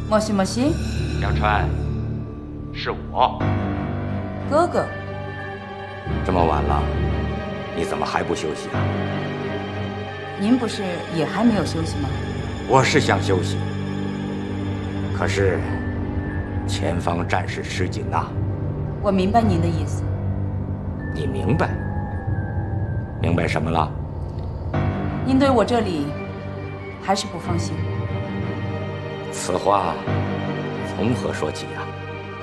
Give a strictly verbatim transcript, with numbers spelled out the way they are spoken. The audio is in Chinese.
莫西莫西， 杨川，是我。 哥哥， 这么晚了，你怎么还不休息啊？ 您不是也还没有休息吗？ 我是想休息，可是前方战事吃紧呐。 我明白您的意思。 你明白？明白什么了？ 您对我这里还是不放心。 此话从何说起啊？